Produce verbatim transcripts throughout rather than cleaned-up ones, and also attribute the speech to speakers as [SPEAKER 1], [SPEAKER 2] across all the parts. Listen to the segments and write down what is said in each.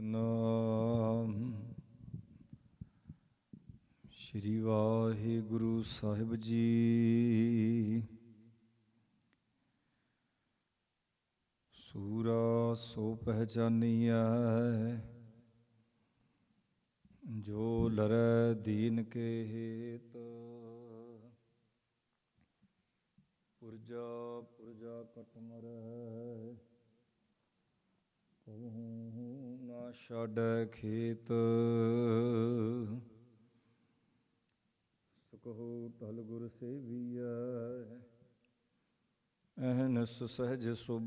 [SPEAKER 1] ਸਤਨਾਮ ਸ਼੍ਰੀ ਵਾਹਿਗੁਰੂ ਸਾਹਿਬ ਜੀ। ਸੂਰਾ ਸੋ ਪਹਿਚਾਨੀਐ, ਜੋ ਲਰੈ ਦੀਨ ਕੇ ਹੇਤ। ਪੁਰਜਾ ਪੁਰਜਾ ਕਟ ਮਰੈ, ਕਹੂੰ ਨਾ ਛਾਡੈ ਖੇਤ। ਸਕਹੁ ਟਲ ਗੁਰ ਸੇਵੀਐ, ਅਹਨਿਸ ਸਹਿਜ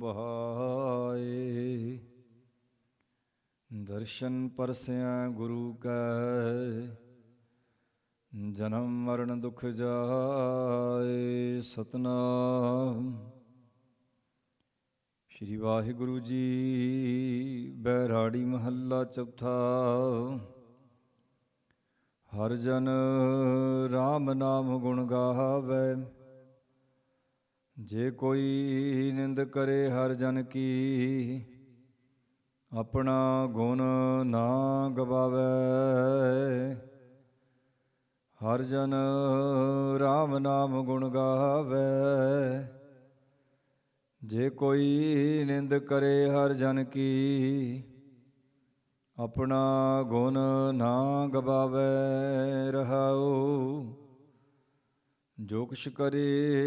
[SPEAKER 1] ਸੁਭਾਏ। ਦਰਸ਼ਨ ਪਰਸੈ ਗੁਰੂ ਕੈ, ਜਨਮ ਮਰਨ ਦੁਖ ਜਾਏ। ਸਤਨਾਮ ਸ਼੍ਰੀ ਵਾਹਿਗੁਰੂ ਜੀ। ਬੈਰਾੜੀ ਮਹੱਲਾ ਚੌਥਾ। ਹਰਿ ਜਨ ਰਾਮ ਨਾਮ ਗੁਣ ਗਾਵੈ, ਜੇ ਕੋਈ ਨਿੰਦ ਕਰੇ ਹਰਿ ਜਨ ਕੀ। ਆਪਣਾ ਗੁਣ ਨਾ ਗਵਾਵੈ, ਹਰਿ ਜਨ ਰਾਮ ਨਾਮ ਗੁਣ ਗਾਵੈ। ਜੇ ਕੋਈ ਨਿੰਦ ਕਰੇ ਹਰਿ ਜਨ ਕੀ, ਆਪਣਾ ਗੁਣ ਨਾ ਗਵਾਵੈ। ਰਹਾਉ ਜੋ ਕਿਛ ਕਰੇ